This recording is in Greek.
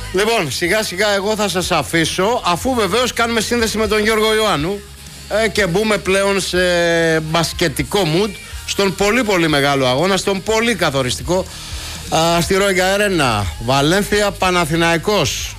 Λοιπόν, σιγά σιγά εγώ θα σας αφήσω, αφού βεβαίως κάνουμε σύνδεση με τον Γιώργο Ιωάννου και μπούμε πλέον σε μπασκετικό mood, στον πολύ πολύ μεγάλο αγώνα, στον πολύ καθοριστικό, στη Ρόγια Αρένα, Βαλένθια Παναθηναϊκός.